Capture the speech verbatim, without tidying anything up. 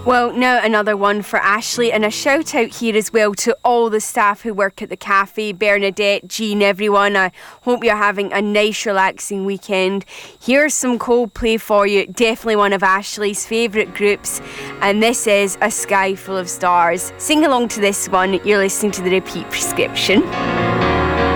Well, now another one for Ashley, and a shout out here as well to all the staff who work at the cafe, Bernadette, Jean, everyone. I hope you're having a nice relaxing weekend. Here's some Coldplay for you, definitely one of Ashley's favourite groups, and this is A Sky Full of Stars. Sing along to this one, you're listening to The Repeat Prescription.